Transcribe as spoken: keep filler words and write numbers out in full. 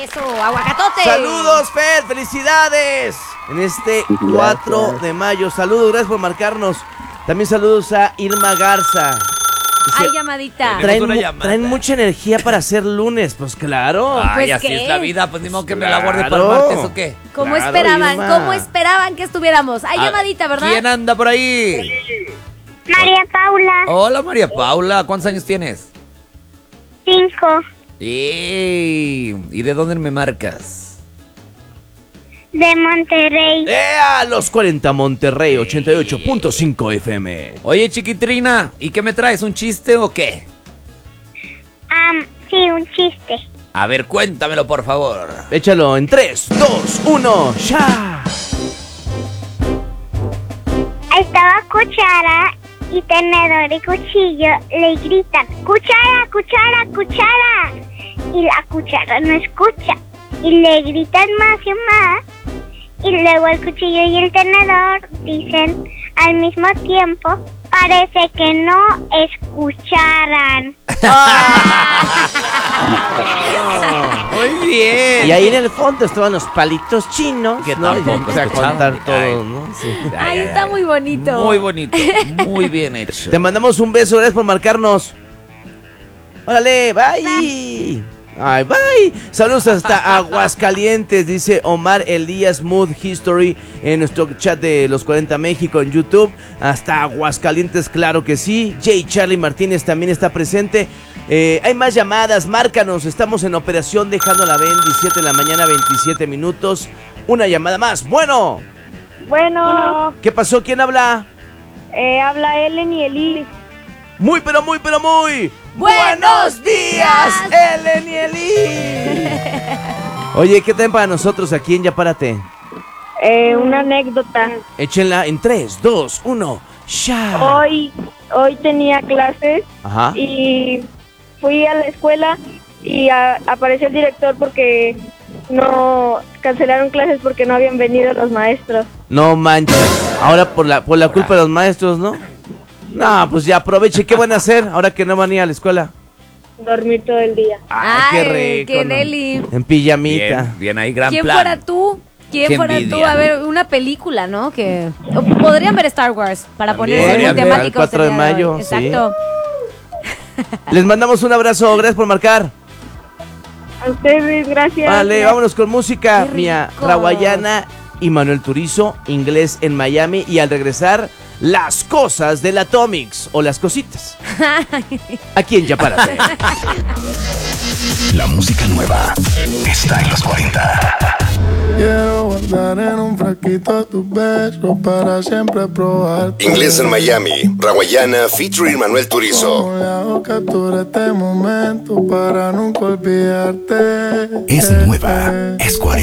Eso, aguacatote. Saludos, Fer, felicidades. En este cuatro de mayo. Saludos, gracias por marcarnos. También saludos a Irma Garza. Dice, Ay, llamadita. Traen, mu traen mucha energía para hacer lunes, pues claro. Ay, Pues, así ¿qué? es la vida, pues ni modo que Claro. me la guarde para el martes o qué. ¿Cómo Claro, esperaban? Irma. ¿Cómo esperaban que estuviéramos? Ay, Ah, llamadita, ¿verdad? ¿Quién anda por ahí? María Paula, Hola María Paula, ¿cuántos años tienes? cinco, Ey, ¿y de dónde me marcas? de Monterrey. ¡Ea! Los cuarenta Monterrey, ochenta y ocho punto cinco F M. Oye chiquitrina, ¿y qué me traes? ¿Un chiste o qué? Am, sí, un chiste. A ver, cuéntamelo por favor. Échalo en tres, dos, uno, ¡ya! Estaba cuchara y tenedor y cuchillo le gritan, cuchara, cuchara, cuchara. Y la cuchara no escucha. Y le gritan más y más. Y luego el cuchillo y el tenedor dicen al mismo tiempo, parece que no escucharan. Muy bien. Y ahí en el fondo estaban los palitos chinos, Que ¿no? Y tampoco empecé a escuchaban. contar Ay. todo, ¿no? Sí. Ay, está muy bonito. Muy bonito, muy bien hecho. Te mandamos un beso, gracias por marcarnos. Órale, bye. Ay, bye. Saludos hasta Aguascalientes, dice Omar Elías Mood History en nuestro chat de Los cuarenta México en YouTube. Hasta Aguascalientes, claro que sí. Jay Charlie Martínez también está presente. Eh, hay más llamadas, márcanos. Estamos en operación dejando la veintisiete de la mañana, veintisiete minutos. Una llamada más. Bueno, Bueno, ¿qué pasó? ¿Quién habla? eh, habla Ellen y Eli. Muy, pero muy, pero muy. ¡Buenos días! Ellen y Eli. Oye, ¿qué traen para nosotros aquí en Ya Párate? Eh, una anécdota. Échenla en tres, dos, uno, ya. Hoy, hoy tenía clases Ajá. y fui a la escuela y a- apareció el director porque no cancelaron clases porque no habían venido los maestros. No manches. Ahora por la, por la culpa de los maestros, ¿no? No, pues ya aproveche. ¿Qué van a hacer ahora que no van a ir a la escuela? Dormir todo el día. Ay, qué rico. qué ¿no? Nelly. En pijamita. Bien, bien ahí, gran ¿Quién plan. fuera tú? ¿Quién Qué fuera tú? envidia. A ver, una película, ¿no? Que o podrían ver Star Wars para También, ponerse muy podrían ver temáticos el cuatro de el día hoy. mayo, sí. Exacto. Les mandamos un abrazo. Gracias por marcar. A ustedes, gracias. Vale, vámonos con música. Qué Mía rico. Rawayana y Manuel Turizo, inglés en Miami. Y al regresar, las cosas del Atomics o las cositas. Aquí en Ya Párate. La música nueva está en los cuarenta. Quiero guardar en un frasquito tus besos para siempre probar. Inglés en Miami, Rawayana featuring Manuel Turizo. ¿Cómo le hago captura este momento para nunca olvidarte? Es nueva, es cuarenta.